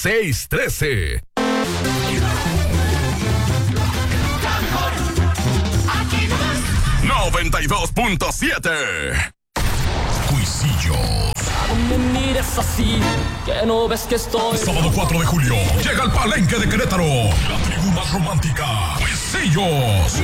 613. Aquí nomás. 92.7. Cuisillos. Me mires así, que no ves que estoy. Sábado 4 de julio, llega al Palenque de Querétaro. La tribu más romántica. Cuisillos.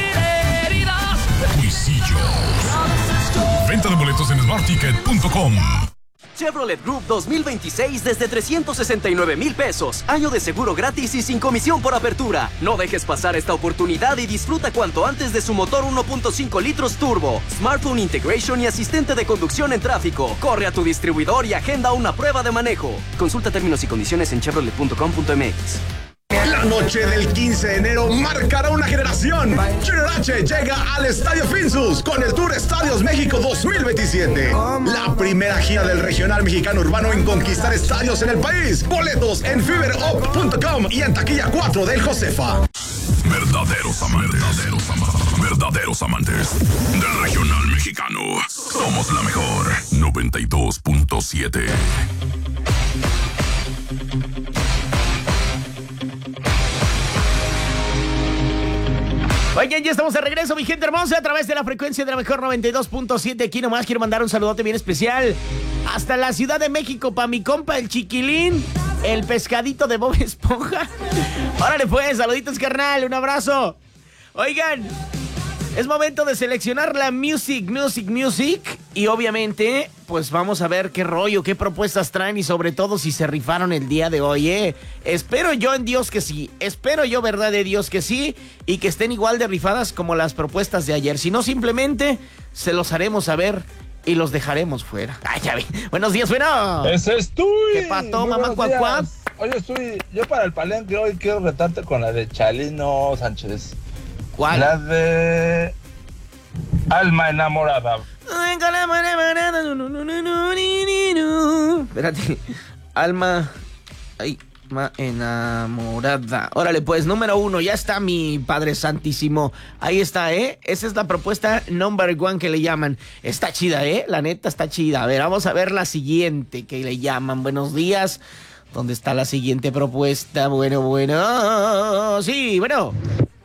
Cuisillos. Venta de boletos en smartticket.com. Chevrolet Group 2026 desde 369,000 pesos. Año de seguro gratis y sin comisión por apertura. No dejes pasar esta oportunidad y disfruta cuanto antes de su motor 1.5 litros turbo, smartphone integration y asistente de conducción en tráfico. Corre a tu distribuidor y agenda una prueba de manejo. Consulta términos y condiciones en chevrolet.com.mx. La noche del 15 de enero marcará una generación. Junior H llega al Estadio Finsus con el Tour Estadios México 2027. La primera gira del regional mexicano urbano en conquistar estadios en el país. Boletos en fiberup.com y en taquilla 4 del Josefa. Verdaderos amantes del regional mexicano. Somos la mejor 92.7. Oigan, ya estamos de regreso, mi gente hermosa, a través de la frecuencia de la mejor 92.7. Aquí nomás quiero mandar un saludote bien especial hasta la Ciudad de México para mi compa el Chiquilín, el pescadito de Bob Esponja. Órale pues, saluditos carnal, un abrazo. Oigan, es momento de seleccionar la music. Y obviamente, pues vamos a ver qué rollo, qué propuestas traen y sobre todo si se rifaron el día de hoy, Espero yo en Dios que sí. Espero yo, verdad de Dios, que sí. Y que estén igual de rifadas como las propuestas de ayer. Si no, simplemente se los haremos saber y los dejaremos fuera. Ay, ya vi. Buenos días, bueno. Ese es tú. ¿Qué pasó, mamá cuacuá? Oye, Estoy, yo para el Palenque hoy quiero retarte con la de Chalino Sánchez. ¿Cuál? La de Alma Enamorada. Espérate. Alma enamorada. Órale, pues, número 1. Ya está mi Padre Santísimo. Ahí está, Esa es la propuesta number 1 que le llaman. Está chida, la neta está chida. A ver, vamos a ver la siguiente que le llaman. Buenos días. ¿Dónde está la siguiente propuesta? Bueno. Sí, bueno.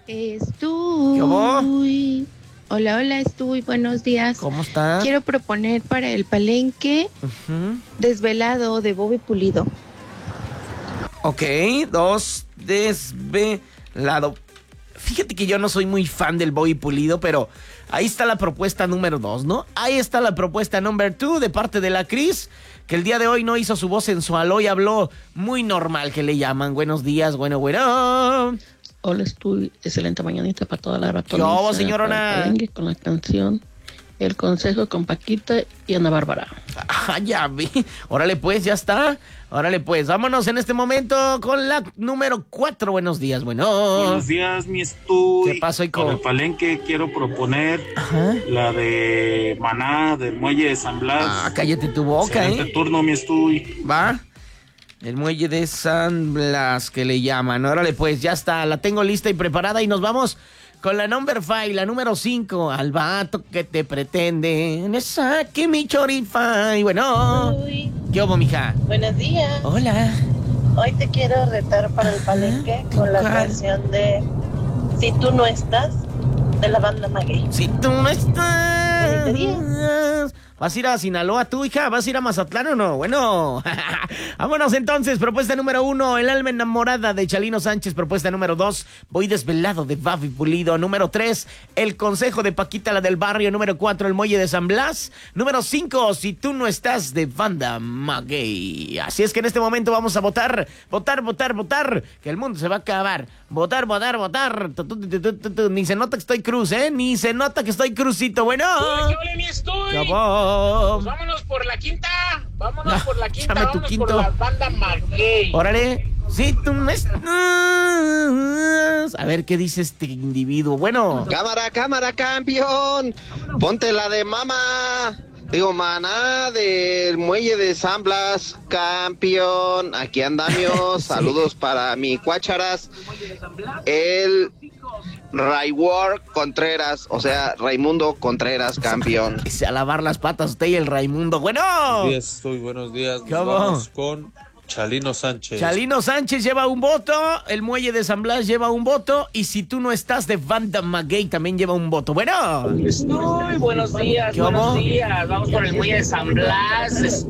Estoy. Hola, buenos días. ¿Cómo está? Quiero proponer para el Palenque Desvelado de Bobby Pulido. Ok, 2, Desvelado. Fíjate que yo no soy muy fan del Bobby Pulido, pero ahí está la propuesta número 2, ¿no? Ahí está la propuesta número 2 de parte de la Cris, que el día de hoy no hizo su voz sensual, hoy habló muy normal, que le llaman. Buenos días, bueno. Hola, excelente mañanita para toda la ratona. ¿Cómo, señorona? Con la canción El Consejo con Paquita y Ana Bárbara. Ya vi. Órale pues, ya está. Órale pues, vámonos en este momento con la número 4. Buenos días, Buenos días, mi estudio. ¿Qué pasó, hijo? Para el Palenque quiero proponer la de Maná, del Muelle de San Blas. Cállate tu boca, Excelente turno, mi estudio. Va. El Muelle de San Blas, que le llaman. Órale pues, ya está. La tengo lista y preparada y nos vamos con la number 5, la número 5. Al vato que te pretende. Saque mi chorifa. Y bueno. ¿Qué hubo, mija? Buenos días. Hola. Hoy te quiero retar para el Palenque con la canción de Si tú no estás, de la banda Maguey. Si tú no estás. ¿Vas a ir a Sinaloa tú, hija? ¿Vas a ir a Mazatlán o no? Bueno, vámonos entonces. Propuesta número 1, El Alma Enamorada de Chalino Sánchez. Propuesta número 2, Voy Desvelado de Bobby Pulido. Número 3, El Consejo de Paquita, la del barrio. Número 4, El Muelle de San Blas. Número 5, Si tú no estás, de banda Maguey. Así es que en este momento vamos a votar, que el mundo se va a acabar. Votar. Ni se nota que estoy cruz, ni se nota que estoy crucito. Bueno. ¿Qué ole, mi estoy? Pues vámonos por la quinta. Vámonos por la banda Maguey. Órale. Si tú no estás. A ver qué dice este individuo. Bueno. Cámara, campeón. Ponte la de Maná del Muelle de San Blas, campeón. Aquí andamos. Saludos para mi cuácharas. El Raywar Contreras, o sea, Raimundo Contreras, campeón. A lavar las patas usted y el Raimundo. Bueno. Buenos días. Nos vamos con Chalino Sánchez. Chalino Sánchez lleva un voto, el Muelle de San Blas lleva un voto, y Si Tú No Estás de Banda Maguey también lleva un voto. Bueno. Muy buenos días, buenos días. Vamos por el Muelle de San Blas.